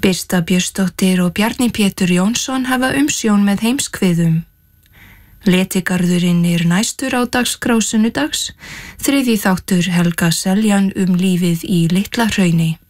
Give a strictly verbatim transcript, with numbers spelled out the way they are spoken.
Birta Björnsdóttir og Bjarni Pétur Jónsson hafa umsjón með heimskviðum. Letigarðurinn er næstur á dagskrá sunnudags, þriðji þáttur Helga Seljan um lífið í Litla Hrauni.